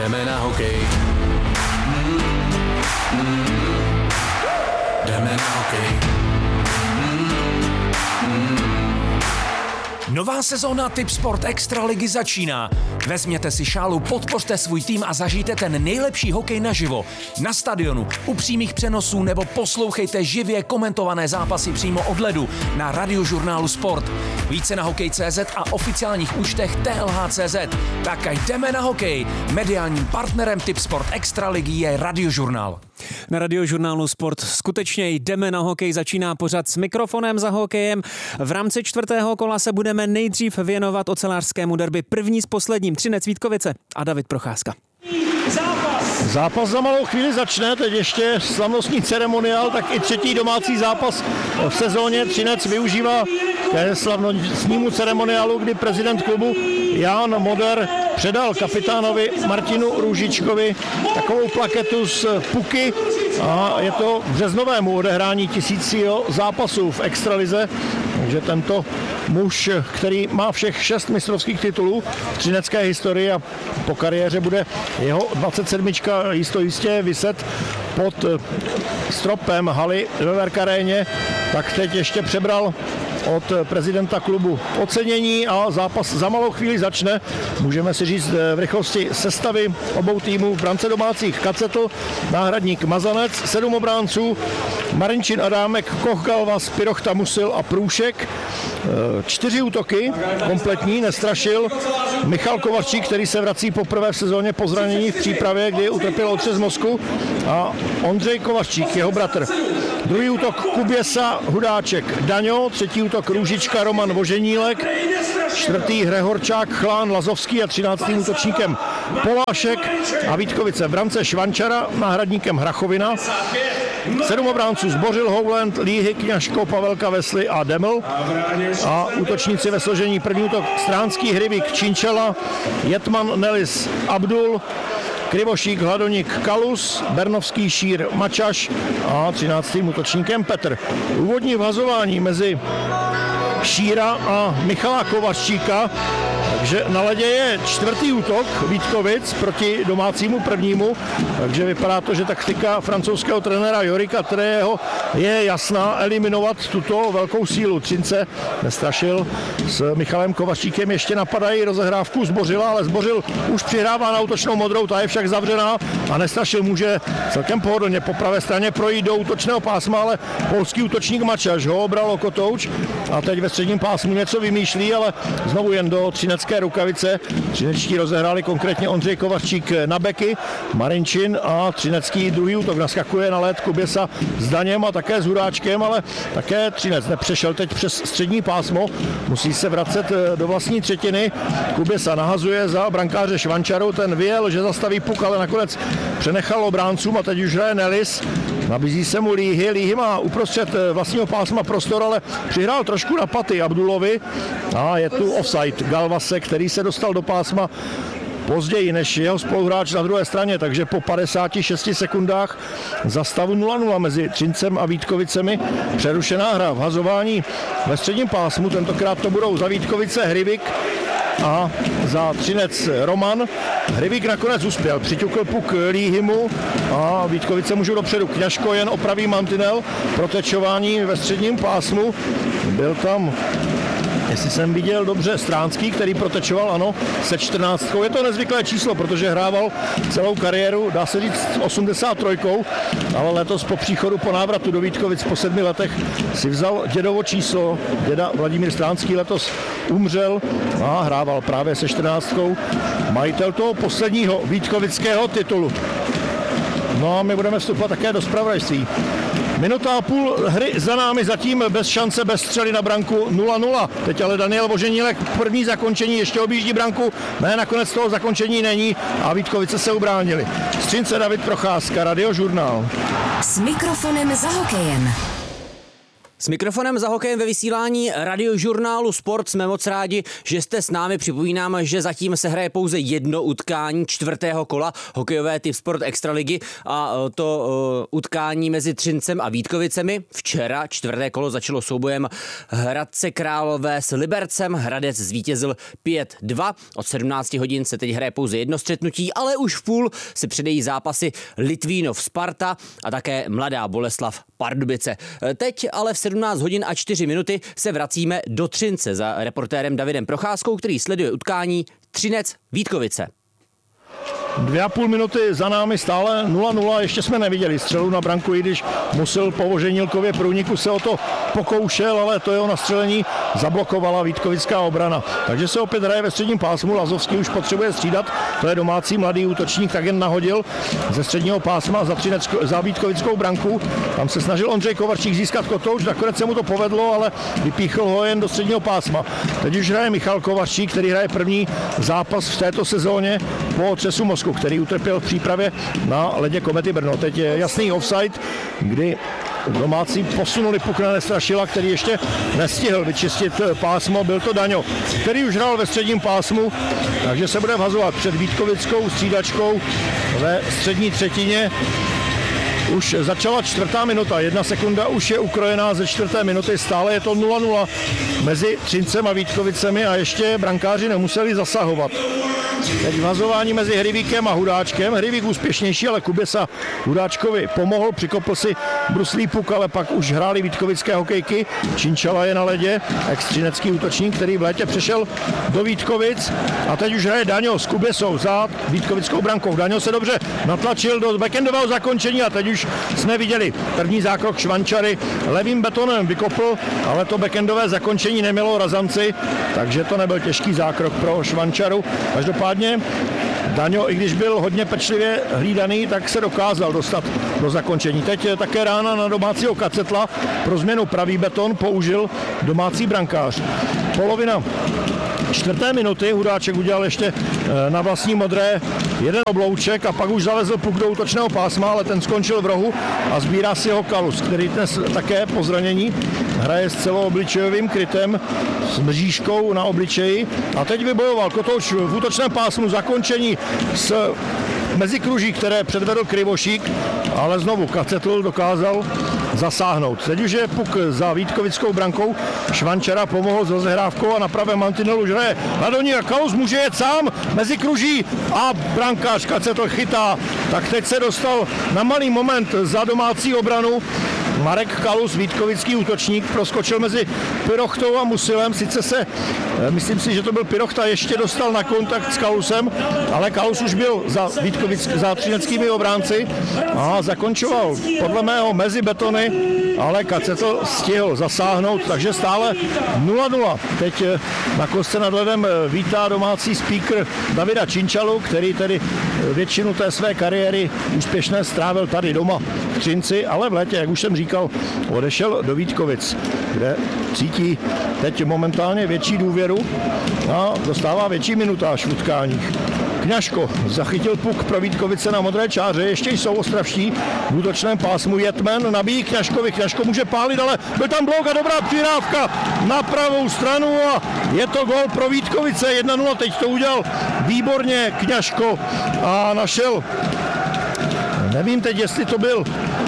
Jdeme na hokej. Jdeme na hokej. Nová sezóna Tipsport Extraligy začíná. Vezměte si šálu, podpořte svůj tým a zažijte ten nejlepší hokej naživo. Na stadionu, u přímých přenosů nebo poslouchejte živě komentované zápasy přímo od ledu na radiožurnálu Sport. Více na hokej.cz a oficiálních účtech TLH.cz. Tak jdeme na hokej. Mediálním partnerem Tipsport Extraligy je Radiožurnál. Na Radiožurnálu Sport skutečně jdeme na hokej, začíná pořad s mikrofonem za hokejem. V rámci čtvrtého kola se budeme nejdřív věnovat ocelářskému derby, první s posledním, Třinec Vítkovice a David Procházka. Zápas za malou chvíli začne, teď ještě slavnostní ceremoniál, tak i třetí domácí zápas v sezóně. Třinec využívá ke slavnostnímu ceremoniálu, kdy prezident klubu Jan Moder předal kapitánovi Martinu Růžičkovi takovou plaketu z puky a je to k březnovému odehrání 1000. zápasu v extralize. Takže tento muž, který má všech 6 mistrovských titulů v třinecké historii a po kariéře bude jeho 27. jistě viset pod stropem haly ve Verkaréně, tak teď ještě přebral od prezidenta klubu ocenění a zápas za malou chvíli začne. Můžeme si říct v rychlosti sestavy obou týmů. V brance domácích Kacetl, náhradník Mazanec, 7 obránců, Marinčin, Adámek, Koch, Galvas, Pirochta, Musil a Průšek. 4 útoky, kompletní, Nestrašil, Michal Kovačík, který se vrací poprvé v sezóně po zranění v přípravě, kdy utrpěl otřes mozku, a Ondřej Kovačík, jeho bratr. Druhý útok Kuběsa, Hudáček, Daňo, třetí útok Růžička, Roman Voženílek, čtvrtý Hrehorčák, Chlán, Lazovský a 13. útočníkem Polášek a Vítkovice v brance Švančara, náhradníkem Hrachovina. 7 obránců Zbořil, Houland, Líhy, Kňažko, Pavelka, Vesly a Deml. A útočníci ve složení: první útok Stránský, Hryvík, Činčela, Jetman, Nelis, Abdul, Krivošík, Hladoník, Kalus, Bernovský, Šír, Mačaš a 13. útočníkem Petr. Úvodní vhazování mezi Šíra a Michala Kovačíka, takže na ledě je čtvrtý útok Vítkovic proti domácímu prvnímu, takže vypadá to, že taktika francouzského trenéra Jorika Trejeho je jasná: eliminovat tuto velkou sílu Třince. Nestrašil s Michalem Kovačíkem ještě napadají rozehrávku Zbořila, ale Zbořil už přihrává na útočnou modrou, ta je však zavřená a Nestrašil může celkem pohodlně po pravé straně projít do útočného pásma, ale polský útočník Mačaš ho obral o kotouč a teď ve středním pásmu něco vymýšlí, ale znovu jen do třinecké rukavice. Třinečtí rozehráli, konkrétně Ondřej Kovačík na beky, Marinčin a třinecký druhý útok naskakuje na led Kuběsa s Daněm a také s Hudáčkem, ale také Třinec nepřešel teď přes střední pásmo, musí se vracet do vlastní třetiny. Kuběsa nahazuje za brankáře Švančaru, ten vyjel, že zastaví puk, ale nakonec přenechal obráncům a teď už hraje Nelis. Nabízí se mu Líhy, Líhy má uprostřed vlastního pásma prostor, ale přihrál trošku na paty Abdulovi a je tu offside Galvase, který se dostal do pásma později než jeho spoluhráč na druhé straně, takže po 56 sekundách za stavu 0-0 mezi Třincem a Vítkovicemi přerušená hra. Vhazování ve středním pásmu, tentokrát to budou za Vítkovice Hryvík a za Třinec Roman. Hryvík nakonec uspěl, přiťukl puk Líhymu a Vítkovice můžou dopředu. Kňažko jen opraví mantinel, protečování ve středním pásmu. Byl tam, jestli jsem viděl dobře, Stránský, který protečoval, ano, se 14. Je to nezvyklé číslo, protože hrával celou kariéru, dá se říct, 83, ale letos po příchodu, po návratu do Vítkovic po 7 letech si vzal dědovo číslo. Děda Vladimír Stránský letos umřel a hrával právě se 14. Majitel toho posledního vítkovického titulu. No a my budeme vstupovat také do zpravodajství. Minuta a půl hry za námi, zatím bez šance, bez střely na branku 0-0. Teď ale Daniel Voženílek, první zakončení, ještě objíždí branku. Ne, nakonec toho zakončení není a Vítkovice se ubránili. Z Třince David Procházka, Radiožurnál. S mikrofonem za hokejem. S mikrofonem za hokejem ve vysílání radiožurnálu Sport jsme moc rádi, že jste s námi. Připomínáme, že zatím se hraje pouze jedno utkání čtvrtého kola hokejové Typ Sport Extraligy a to utkání mezi Třincem a Vítkovicemi. Včera čtvrté kolo začalo soubojem Hradce Králové s Libercem. Hradec zvítězil 5-2. Od 17 hodin se teď hraje pouze jedno střetnutí, ale už v půl si předejí zápasy Litvínov Sparta a také Mladá Boleslav Pardubice. Teď ale v 17 hodin a 4 minuty se vracíme do Třince za reportérem Davidem Procházkou, který sleduje utkání Třinec Vítkovice. 2,5 minuty za námi stále 0-0, ještě jsme neviděli střelu na branku, i když musel po Voženilkově průniku se o to pokoušel, ale to jeho nastřelení zablokovala vítkovická obrana. Takže se opět hraje ve středním pásmu, Lazovský už potřebuje střídat, to je domácí mladý útočník, tak jen nahodil ze středního pásma za vítkovickou branku. Tam se snažil Ondřej Kovarčík získat kotouč, nakonec se mu to povedlo, ale vypíchl ho jen do středního pásma. Teď už hraje Michal Kovarčík, který hraje první zápas v této sezóně po otřesu mozku, který utrpěl v přípravě na ledě Komety Brno. Teď je jasný offside, kdy domácí posunuli puk na Nestrašila, který ještě nestihl vyčistit pásmo. Byl to Daňo, který už hrál ve středním pásmu, takže se bude vhazovat před vítkovickou střídačkou ve střední třetině. Už začala čtvrtá minuta, 1 sekunda už je ukrojená ze čtvrté minuty, stále je to 0-0 mezi Třincem a Vítkovicemi a ještě brankáři nemuseli zasahovat. Teď vhazování mezi Hrivíkem a Hudáčkem. Hrivík úspěšnější, ale Kubesa Hudáčkovi pomohl, přikopl si bruslý puk, ale pak už hráli vítkovické hokejky. Činčala je na ledě, ex-třinecký útočník, který v létě přešel do Vítkovic a teď už hraje Daňo s Kubesou za vítkovickou brankou. Daňo se dobře natlačil do backendového zakončení a teď už jsme viděli první zákrok Švančary. Levým betonem vykopl, ale to backendové zakončení nemělo razanci, takže to nebyl těžký zákrok pro Švančaru. Každopádně Daňo, i když byl hodně pečlivě hlídaný, tak se dokázal dostat do zakončení. Teď je také rána na domácího Kacetla. Pro změnu pravý beton použil domácí brankář. Polovina čtvrté minuty Hudáček udělal ještě na vlastní modré jeden oblouček a pak už zalezl puk do útočného pásma, ale ten skončil v rohu a sbírá si ho Kalus, který dnes také po zranění hraje s celoobličejovým krytem s mřížkou na obličeji a teď vybojoval kotouč v útočném pásmu, zakončení s mezikruží, které předvedl Krivošík, ale znovu Kacetl dokázal zasáhnout. Teď už je puk za vítkovickou brankou, Švančara pomohl s rozehrávkou a na pravém mantinelu už hraje Hladoník a Kalus může jet sám mezi kruží a brankář Kacetl chytá. Tak teď se dostal na malý moment za domácí obranu. Marek Kalus, vítkovický útočník, proskočil mezi Pirochtou a Musilem. Sice se, myslím si, že to byl Pirochta, ještě dostal na kontakt s Kalusem, ale Kalus už byl za třineckými obránci a zakončoval podle mého mezi betony, ale Kacetl stihl zasáhnout, takže stále 0-0. Teď na kostce nad ledem vítá domácí speaker Davida Činčalu, který tedy většinu té své kariéry úspěšné strávil tady doma v Třinci, ale v létě, jak už jsem říkal, odešel do Vítkovic, kde cítí teď momentálně větší důvěru a dostává větší minutáž v utkáních. Kňažko zachytil puk pro Vítkovice na modré čáře, ještě jsou ostravští v útočném pásmu. Jetman nabíjí Kňažkovi, Kňažko může pálit, ale byl tam blok a dobrá přihrávka na pravou stranu a je to gól pro Vítkovice 1-0, teď to udělal výborně Kňažko a našel, nevím teď, jestli to byl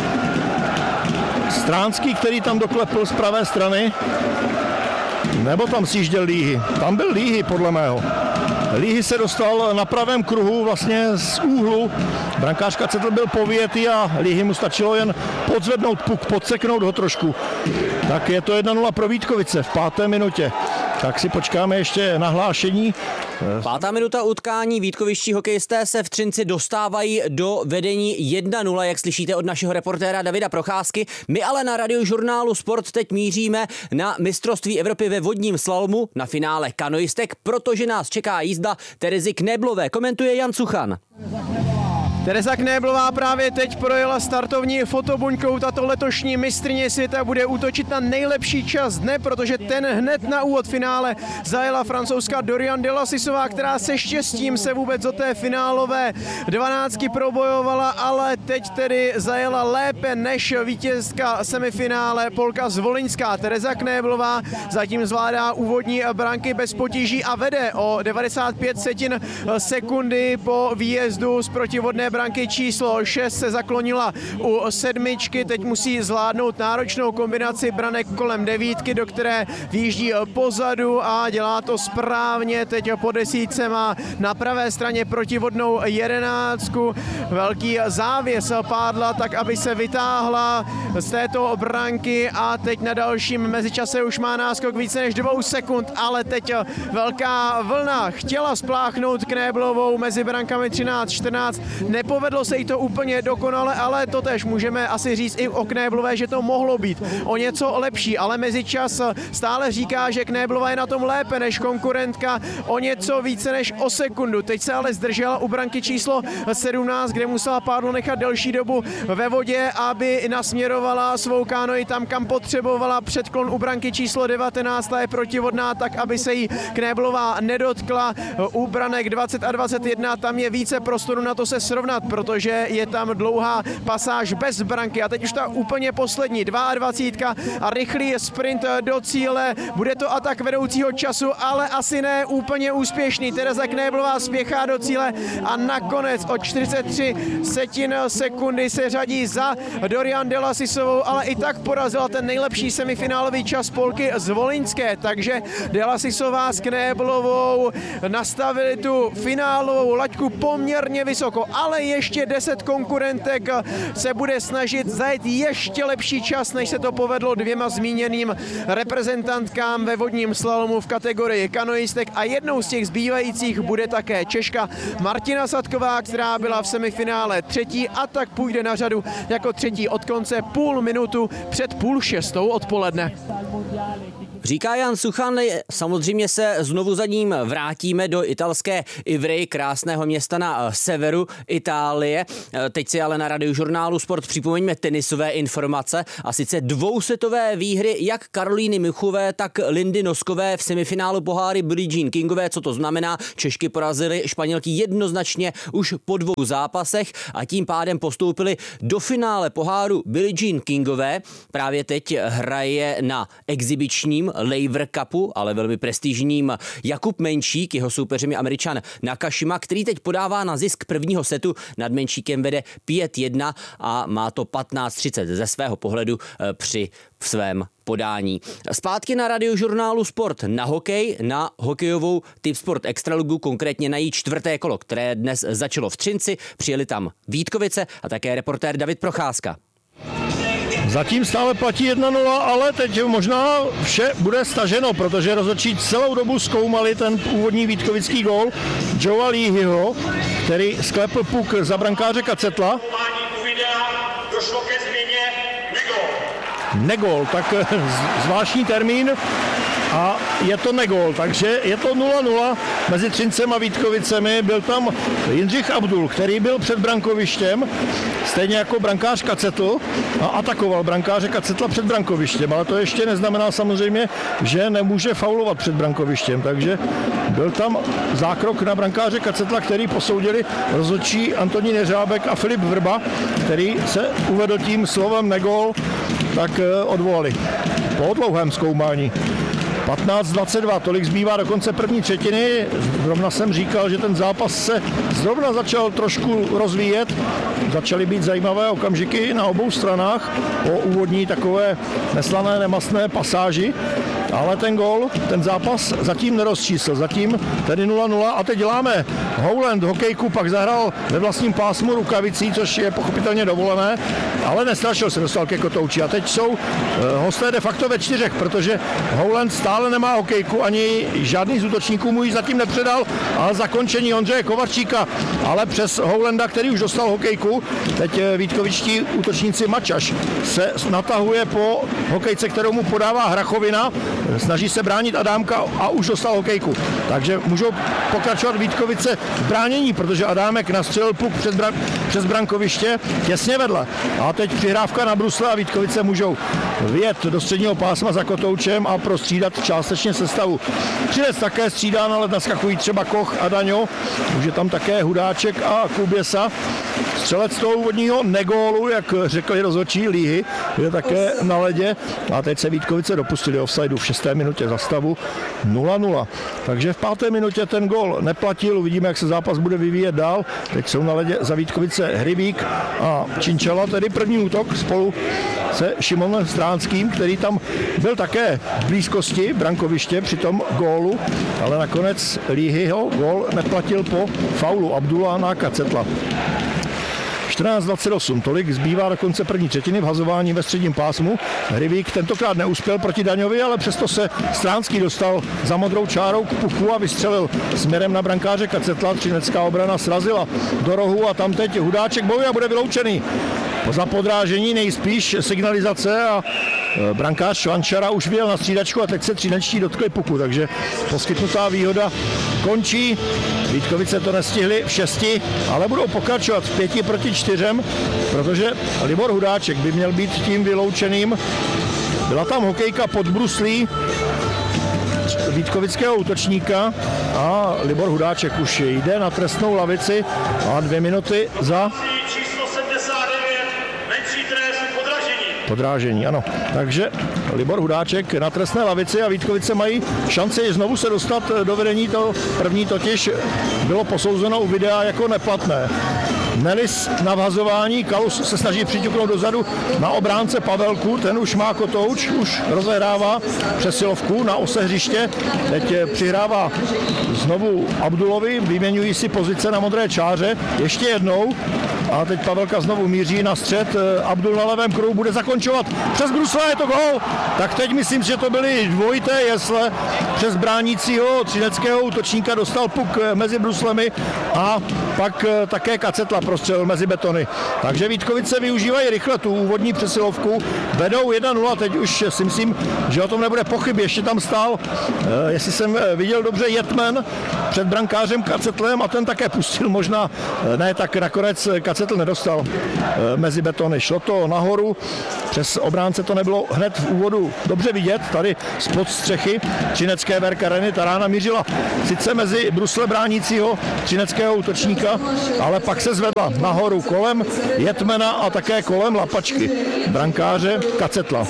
Stránský, který tam doklepl z pravé strany, nebo tam sjížděl Líhy. Tam byl Líhy, podle mého. Líhy se dostal na pravém kruhu, vlastně z úhlu. Brankář Kacetl byl povětý a Líhy mu stačilo jen podzvednout puk, podseknout ho trošku. Tak je to 1-0 pro Vítkovice v 5. minutě. Tak si počkáme ještě nahlášení. 5. minuta utkání, vítkovičtí hokejisté se v Třinci dostávají do vedení 1-0, jak slyšíte od našeho reportéra Davida Procházky. My ale na radiožurnálu Sport teď míříme na mistrovství Evropy ve vodním slalomu, na finále kanoistek, protože nás čeká jízda Terezy Kneblové. Komentuje Jan Suchan. Tereza Knéblová právě teď projela startovní fotobuňkou. Tato letošní mistryně světa bude útočit na nejlepší čas dne, protože ten hned na úvod finále zajela francouzská Dorian Delasisová, která se štěstím se vůbec do té finálové 12 probojovala, ale teď tedy zajela lépe než vítězka semifinále Polka Zvoliňská. Tereza Knéblová zatím zvládá úvodní branky bez potíží a vede o 95 sekundy po výjezdu z protivodné branky číslo 6 se zaklonila u sedmičky, teď musí zvládnout náročnou kombinaci branek kolem devítky, do které výjíždí pozadu a dělá to správně, teď po desítce má na pravé straně protivodnou 11, velký závěs pádla, tak aby se vytáhla z této branky a teď na dalším mezičase už má náskok více než 2 sekund, ale teď velká vlna chtěla spláchnout Knéblovou mezi brankami 13-14, nepovedlo se jí to úplně dokonale, ale to tež můžeme asi říct i o Knéblové, že to mohlo být o něco lepší, ale mezičas stále říká, že Knéblová je na tom lépe než konkurentka o něco více než o sekundu. Teď se ale zdržela u branky číslo 17, kde musela pádlo nechat delší dobu ve vodě, aby nasměrovala svou kánoi tam, kam potřebovala. Předklon u branky číslo 19, ta je protivodná, tak aby se jí Knéblová nedotkla. U branek 20 a 21 tam je více prostoru na to se srovnat, protože je tam dlouhá pasáž bez branky a teď už ta úplně poslední 22 a rychlý sprint do cíle. Bude to atak vedoucího času, ale asi ne úplně úspěšný. Tereza Knéblová spěchá do cíle a nakonec o 43 sekundy se řadí za Dorian Delasisovou, ale i tak porazila ten nejlepší semifinálový čas Polky Zvoliňské, takže Delasisová s Knéblovou nastavili tu finálovou laťku poměrně vysoko, ale ještě 10 konkurentek se bude snažit zajet ještě lepší čas, než se to povedlo dvěma zmíněným reprezentantkám ve vodním slalomu v kategorii kanoistek a jednou z těch zbývajících bude také Češka Martina Sadková, která byla v semifinále třetí a tak půjde na řadu jako třetí od konce půl minutu před 5:30 odpoledne. Říká Jan Suchan, samozřejmě se znovu za ním vrátíme do italské Ivry, krásného města na severu Itálie. Teď si ale na Radiožurnálu Sport připomeňme tenisové informace a sice dvousetové výhry jak Karolíny Michové, tak Lindy Noskové v semifinálu poháry Billie Jean Kingové. Co to znamená? Češky porazily Španělky jednoznačně už po 2 zápasech a tím pádem postoupili do finále poháru Billie Jean Kingové. Právě teď hraje na exibičním Laver Cupu, ale velmi prestižním Jakub Menšík, jeho soupeřem je Američan Nakashima, který teď podává na zisk prvního setu, nad Menšíkem vede 5-1 a má to 15-30 ze svého pohledu při svém podání. Zpátky na Radiožurnálu Sport na hokej, na hokejovou Tipsport Extraligu, konkrétně na její 4. kolo, které dnes začalo v Třinci, přijeli tam Vítkovice a také reportér David Procházka. Zatím stále platí 1-0, ale teď možná vše bude staženo, protože rozhodčí celou dobu zkoumali ten původní vítkovický gól Joea Leahyho, který sklepl puk za brankáře Kacetla. Došlo ke změně negól, tak zvláštní termín a je to negól, takže je to 0-0 mezi Třincem a Vítkovicemi. Byl tam Jindřich Abdul, který byl před brankovištěm, stejně jako brankář Kacetl a atakoval brankáře Kacetla před brankovištěm, ale to ještě neznamená samozřejmě, že nemůže faulovat před brankovištěm, takže byl tam zákrok na brankáře Kacetla, který posoudili rozhodčí Antonín Jeřábek a Filip Vrba, který se uvedl tím slovem negól, tak odvolali po dlouhém zkoumání. 15-22, tolik zbývá do konce první třetiny. Zrovna jsem říkal, že ten zápas se zrovna začal trošku rozvíjet. Začaly být zajímavé okamžiky na obou stranách po úvodní takové neslané, nemastné pasáži. Ale ten gól, ten zápas zatím nerozčísl, zatím tedy 0-0 a teď děláme Howland hokejku, pak zahrál ve vlastním pásmu rukavicí, což je pochopitelně dovolené, ale nestrašil se, dostal ke kotouči a teď jsou hosté de facto ve 4, protože Howland stále nemá hokejku, ani žádný z útočníků mu ji zatím nepředal, ale zakončení Ondřeje Kovarčíka, ale přes Howlanda, který už dostal hokejku, teď vítkovičtí útočníci Mačaš se natahuje po hokejce, kterou mu podává Hrachovina, snaží se bránit Adámka a už dostal hokejku. Takže můžou pokračovat Vítkovice v bránění, protože Adámek nastřelil puk přes brankoviště těsně vedle. A teď přihrávka na brusle a Vítkovice můžou vyjet do středního pásma za Kotoučem a prostřídat částečně sestavu. Třinec také střídán, ale naskakují třeba Koch a Daňo. Už je tam také Hudáček a Kuběsa. Střelec toho úvodního nególu, jak řekli rozhodčí Líhy, je také na ledě. A teď se Vítkovice dopustili offsideu v 6. minutě za stavu 0-0. Takže v 5. minutě ten gól neplatil. Uvidíme, jak se zápas bude vyvíjet dál. Teď jsou na ledě za Vítkovice Hrybík a Činčela, tedy první útok spolu se Šimonem Stránským, který tam byl také v blízkosti brankoviště při tom gólu, ale nakonec Líhyho gól neplatil po faulu Abdullána Kacetla. 14:28, tolik zbývá do konce první třetiny v hazování ve středním pásmu. Hrybík tentokrát neuspěl proti Daňovi, ale přesto se Stránský dostal za modrou čárou k puku a vystřelil směrem na brankáře Kacetla. Třinecká obrana srazila do rohu a tam teď Hudáček bojuje a bude vyloučený. Za podrážení nejspíš signalizace a brankář Švančara už vyjel na střídačku a teď se třinečtí dotkli puku, takže poskytnutá výhoda končí. Vítkovice to nestihli v 6, ale budou pokračovat v 5-4, protože Libor Hudáček by měl být tím vyloučeným. Byla tam hokejka pod bruslí vítkovického útočníka a Libor Hudáček už jde na trestnou lavici a 2 minuty za podrážení, ano. Takže Libor Hudáček na trestné lavici a Vítkovice mají šanci znovu se dostat do vedení. To první totiž bylo posouzeno u videa jako neplatné. Nelis na vhazování, Kalus se snaží přiťuknout dozadu na obránce Pavelku, ten už má Kotouč, už rozehrává přesilovku na ose hřiště, teď přihrává znovu Abdulovi, vyměňují si pozice na modré čáře, ještě jednou a teď Pavelka znovu míří na střed, Abdul na levém kruhu bude zakončovat přes brusle, je to gól, tak teď myslím, že to byly dvojité jesle, přes bránícího třineckého útočníka dostal puk mezi bruslemi a pak také Kacetla prostřelil mezi betony. Takže Vítkovice využívají rychle tu úvodní přesilovku, vedou 1-0, teď už si myslím, že o tom nebude pochyb, ještě tam stál, jestli jsem viděl dobře, Jetman před brankářem Kacetlem a ten také pustil možná, ne, tak nakonec Kacetl nedostal mezi betony. Šlo to nahoru, přes obránce to nebylo hned v úvodu dobře vidět, tady spod střechy třinecké Verkareny, ta rána mířila sice mezi brusle bránícího třineckého útočníka, ale pak se zvedla nahoru kolem Jetmana a také kolem lapačky brankáře Kacetla.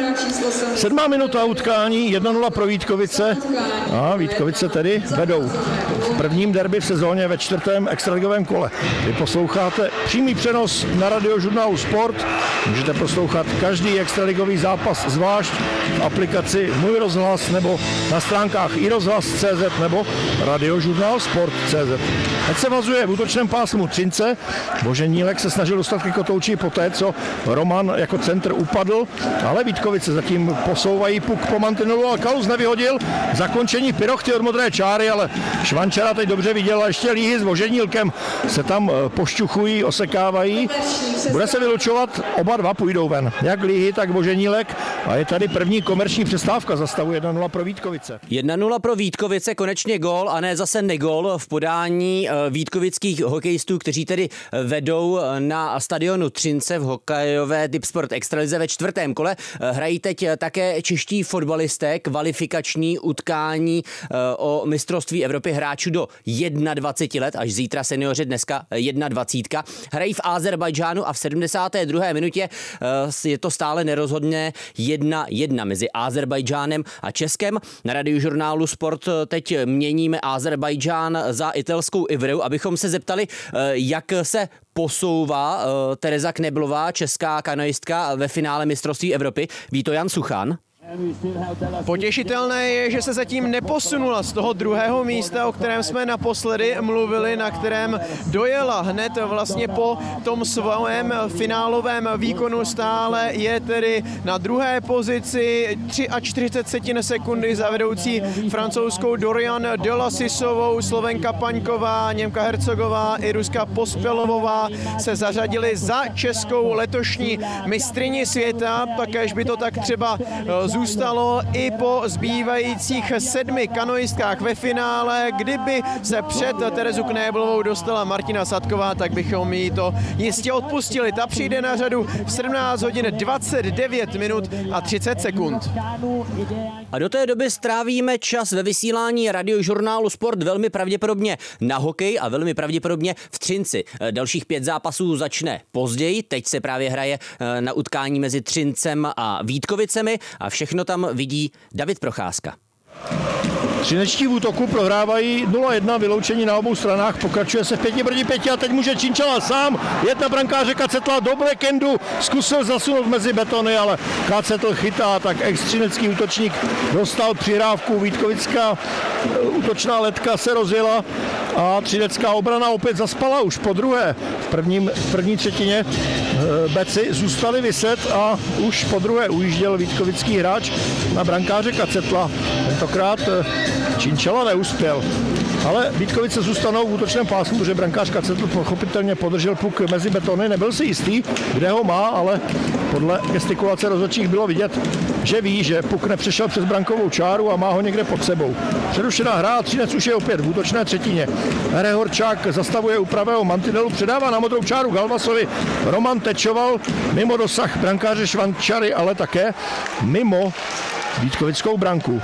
7. minuta utkání, 1-0 pro Vítkovice a Vítkovice tedy vedou v prvním derby v sezóně ve 4. extraligovém kole. Vy posloucháte přímý přenos na radiožurnálu Sport. Můžete poslouchat každý extraligový zápas zvlášť v aplikaci Můj rozhlas nebo na stránkách iRozhlas.cz nebo radiožurnál Sport.cz. Teď se vazuje v útočném pásmu Třince. Boženílek se snažil dostat ke Kotouči poté, co Roman jako centr upadl, ale Vítkovice zatím posouvají puk po mantinelu a Kalus nevyhodil. Zakončení Pirochty od modré čáry, ale Švančara teď dobře viděl a ještě Líhy s Boženílkem se tam pošťuchují, osekávají. Bude se vylučovat, oba dva půjdou ven. Jak Líhy, tak Boženílek a je tady první komerční přestávka za stavu 1-0 pro Vítkovice. 1-0 pro Vítkovice, konečně gól a ne zase negól v podání vítkovických hokejistů, kteří tedy vedou na stadionu Třince v hokejové Tipsport Extralize ve 4. kole. Hrají teď také čeští fotbalisté kvalifikační utkání o mistrovství Evropy hráčů do 21 let, až zítra seniori, dneska 21. Hrají v Azerbajdžánu a v 72. minutě je to stále nerozhodné 1-1 mezi Azerbajdžánem a Českem. Na radiožurnálu Sport teď měníme Azerbajdžán za italskou Ivreu, abychom se zeptali, jak se posouvá Tereza Kneblová, česká kanoistka ve finále mistrovství Evropy. Ví to Jan Suchan. Potěšitelné je, že se zatím neposunula z toho 2. místa, o kterém jsme naposledy mluvili, na kterém dojela hned vlastně po tom svém finálovém výkonu, stále je tedy na 2. pozici 43 sekundy za vedoucí francouzskou Dorian Delasisovou, Slovenka Paňková, Němka Hercogová i Ruska Pospelovová se zařadili za českou letošní mistryni světa, takéž by to tak třeba zůstalo i po zbývajících 7 kanoistkách ve finále. Kdyby se před Terezu Knéblovou dostala Martina Sadková, tak bychom jí to jistě odpustili. Ta přijde na řadu v 17 hodin 29 minut a 30 sekund. A do té doby strávíme čas ve vysílání Radiožurnálu Sport velmi pravděpodobně na hokej a velmi pravděpodobně v Třinci. Dalších 5 zápasů začne později, teď se právě hraje na utkání mezi Třincem a Vítkovicemi a všechno tam vidí David Procházka. Třinečtí v útoku prohrávají 0-1, vyloučení na obou stranách, pokračuje se v 5-5 a teď může Činčala sám jet na brankáře Kacetla do backendu, zkusil zasunout mezi betony, ale Kacetl chytá, tak ex-třinecký útočník dostal přihrávku, Vítkovická útočná letka se rozjela a třinecká obrana opět zaspala už po druhé. V první třetině beci zůstali viset a už po druhé ujížděl vítkovický hráč na brankáře Kacetla. Tentokrát Činčala neuspěl. Ale Vítkovice zůstanou v útočném pásmu, protože brankář Kacetl pochopitelně podržel puk mezi betony. Nebyl si jistý, kde ho má, ale podle gestikulace rozhodčích bylo vidět, že ví, že puk nepřešel přes brankovou čáru a má ho někde pod sebou. Přerušená hra a Třinec už je opět v útočné třetině. Rehorčák zastavuje u pravého mantinelu, předává na modrou čáru Galvasovi. Roman Tečoval mimo dosah brankáře Švančary, ale také mimo vítkovickou branku.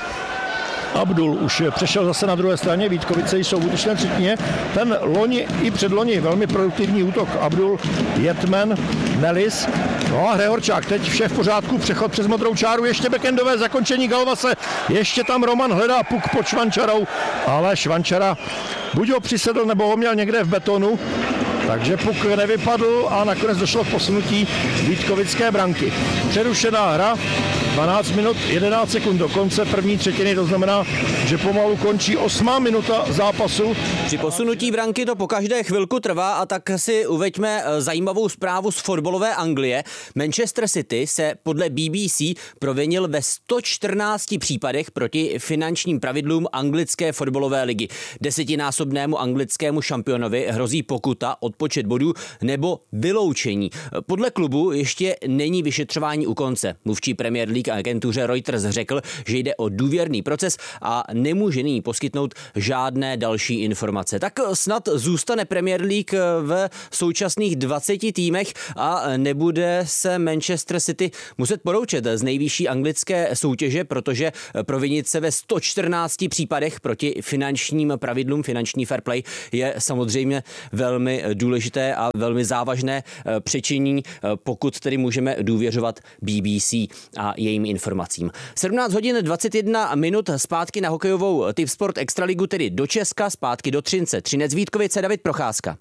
Abdul už přešel zase na druhé straně, Vítkovice jsou v útočné třetině. Ten loni i předloni velmi produktivní útok. Abdul, Jetman, Nelis. No a Hrehorčák, teď vše v pořádku, přechod přes modrou čáru, ještě backendové zakončení Galvase. Ještě tam Roman hledá puk pod Švančarou, ale Švančara buď ho přisedl, nebo ho měl někde v betonu. Takže puk nevypadl a nakonec došlo k posunutí vítkovické branky. Přerušená hra, 12 minut 11 sekund do konce první třetiny, to znamená, že pomalu končí 8. minuta zápasu. Při posunutí branky to po každé chvilku trvá a tak si uveďme zajímavou zprávu z fotbalové Anglie. Manchester City se podle BBC provinil ve 114 případech proti finančním pravidlům anglické fotbalové ligy. 10násobnému anglickému šampionovi hrozí pokuta, odpočet bodů nebo vyloučení. Podle klubu ještě není vyšetřování u konce. Mluvčí Premier League agentuře Reuters řekl, že jde o důvěrný proces a nemůže nyní poskytnout žádné další informace. Tak snad zůstane Premier League v současných 20 týmech a nebude se Manchester City muset poroučet z nejvyšší anglické soutěže, protože provinit se ve 114 případech proti finančním pravidlům, finanční fair play je samozřejmě velmi důležité a velmi závažné přičinění, pokud tedy můžeme důvěřovat BBC a jejím informacím. 17 hodin 21 minut zpátky na hokejovou Tipsport Extraligu, tedy do Česka, zpátky do Třince. Třinec Vítkovice, David Procházka.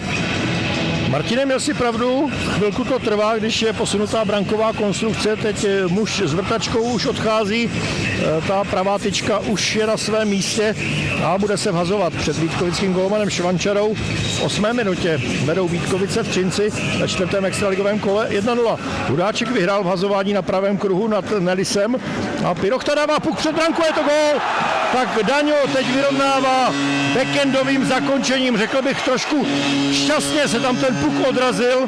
Martine, měl si pravdu, chvilku to trvá, když je posunutá branková konstrukce, teď muž s vrtačkou už odchází, ta pravá tyčka už je na svém místě a bude se vhazovat před vítkovickým golmanem Švančarou. V 8. minutě vedou Vítkovice v Třinci ve 4. extraligovém kole 1-0. Hudáček vyhrál vhazování na pravém kruhu nad Nelisem a Pirochta dává puk před branku, je to gól! Tak Daňo teď vyrovnává backendovým zakončením, řekl bych trošku šťastně se tam ten puk odrazil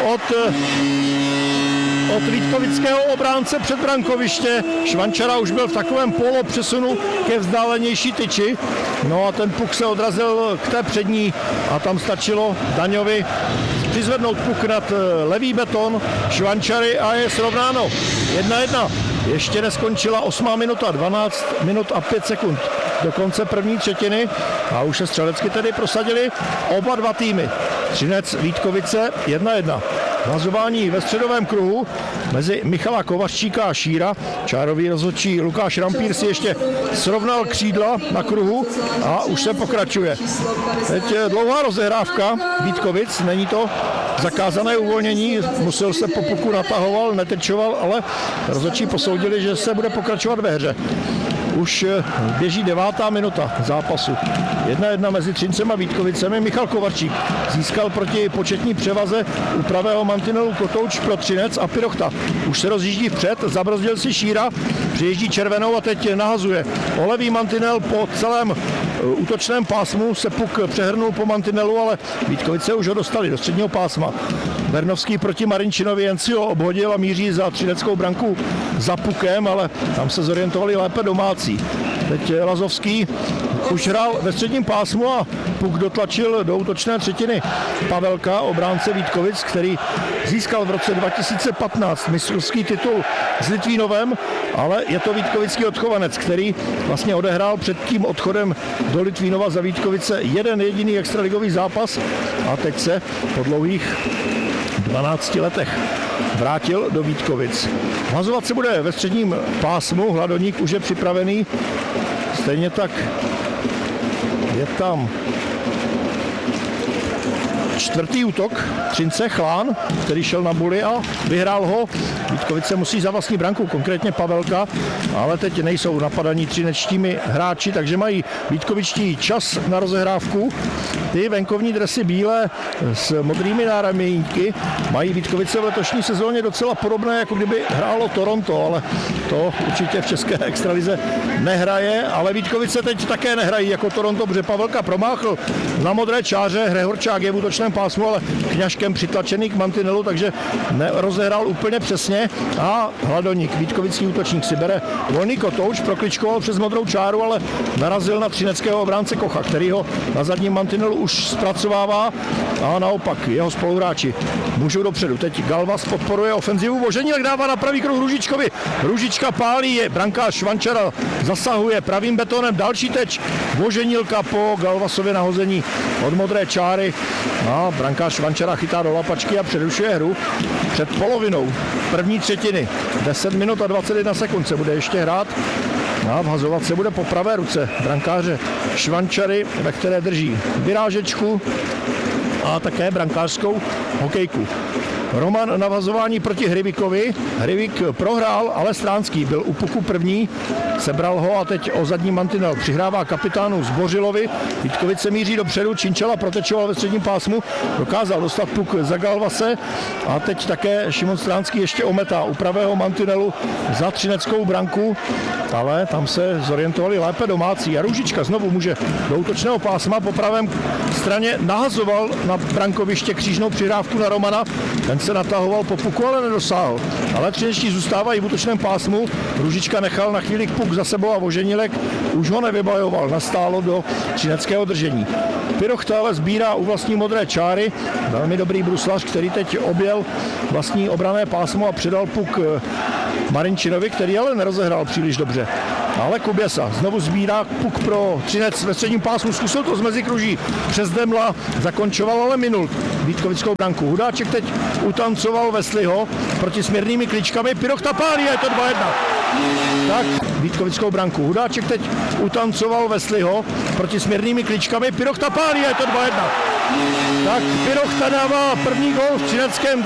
od vítkovického obránce před brankoviště. Švančara už byl v takovém polopřesunu ke vzdálenější tyči. No a ten puk se odrazil k té přední a tam stačilo Daňovi přizvednout puk nad levý beton Švančary a je srovnáno 1-1. Ještě neskončila 8. minuta, 12 minut a 5 sekund do konce první třetiny a už se střelecky tedy prosadili oba dva týmy. Třinec Vítkovice 1-1. Vazování ve středovém kruhu mezi Michala Kovařčíka a Šíra. Čárový rozhodčí Lukáš Rampír si ještě srovnal křídla na kruhu a už se pokračuje. Teď dlouhá rozehrávka Vítkovic, není to zakázané uvolnění, musel se po puku natahoval, netečoval, ale rozhodčí posoudili, že se bude pokračovat ve hře. Už běží 9. minuta zápasu. 1-1 mezi Třincem a Vítkovicemi. Michal Kovarčík získal proti početní převaze u pravého mantinelu kotouč pro Třinec a Pirochta už se rozjíždí vpřed, zabrzdil si Šíra, přijíždí červenou a teď nahazuje. O levý mantinel po celém útočném pásmu se puk přehrnul po mantinelu, ale Vítkovice už ho dostali do středního pásma. Bernovský proti Marinčinovi, jen si ho obhodil a míří za třineckou branku za pukem, ale tam se zorientovali lépe domácí. Teď Lazovský už hrál ve středním pásmu a puk dotlačil do útočné třetiny Pavelka, obránce Vítkovic, který získal v roce 2015 mistrovský titul s Litvínovem, ale je to vítkovický odchovanec, který vlastně odehrál před tím odchodem do Litvínova za Vítkovice jeden jediný extraligový zápas a teď se po dlouhých 12 letech vrátil do Vítkovic. Hazovat se bude ve středním pásmu, Hladoník už je připravený, stejně tak je tam čtvrtý útok Třince, Chlán, který šel na buly a vyhrál ho. Vítkovice musí za vlastní branku, konkrétně Pavelka, ale teď nejsou napadaní třinečtími hráči, takže mají vítkovičtí čas na rozehrávku. Ty venkovní dresy bílé s modrými náramníky mají Vítkovice v letošní sezóně docela podobné, jako kdyby hrálo Toronto, ale to určitě v české extralize nehraje, ale Vítkovice teď také nehrají jako Toronto, protože Pavelka promáchl na modré čáře, Hrehorčák je v útočném pásmu, ale Kňažkem přitlačený k mantinelu, takže nerozehrál úplně přesně a Hladoník, vítkovický útočník, si bere volný kotouč, prokličkoval přes modrou čáru, ale narazil na třineckého obránce Kocha, který ho na zadním mantinelu už zpracovává a naopak jeho spoluhráči můžou dopředu. Teď Galvas podporuje ofenzivu, Voženílek dává na pravý kruh Růžičkovi, Růžička pálí, je brankář Švančara zasahuje pravým betonem, další teč Voženílka po Galvasově nahození od modré čáry a brankář Švančara chytá do lapačky a přerušuje hru před polovinou první třetiny. 10 minut a 21 sekund se bude ještě hrát a vhazovat se bude po pravé ruce brankáře Švančary, ve které drží vyrážečku a také brankářskou hokejku. Roman na vazování proti Hrivikovi. Hrivik prohrál, ale Stránský byl u puku první, sebral ho a teď o zadní mantinel přihrává kapitánu Zbořilovi. Vítkovice míří dopředu, Činčala protečoval ve středním pásmu, dokázal dostat puk za Galvase a teď také Šimon Stránský ještě ometá u pravého mantinelu za třineckou branku, ale tam se zorientovali lépe domácí a Růžička znovu může do útočného pásma, po pravém straně nahazoval na brankoviště křížnou přihrávku na Romana, ten se natahoval po puku, ale nedosáhl. Ale třinečtí zůstávají v útočném pásmu. Růžička nechal na chvíli puk za sebou a Voženílek už ho nevybajoval. Nastálo do třineckého držení. Pirochta ale sbírá u vlastní modré čáry. Velmi dobrý bruslař, který teď objel vlastní obranné pásmo a předal puk Marinčinovi, který ale nerozehrál příliš dobře. Ale Kuběsa znovu sbírá puk pro Třinec ve středním pásmu, zkusil to z mezikruží přes Demla, zakončoval, ale minul vítkovickou branku. Hudáček teď utancoval Vesliho proti směrnými kličkami, Pirochta pálí a je to 2-1. Tak, vítkovickou branku. Hudáček teď utancoval Vesliho proti směrnými kličkami, Pirochta pálí a je to 2-1. Tak, Pirochta dává první gól v třineckém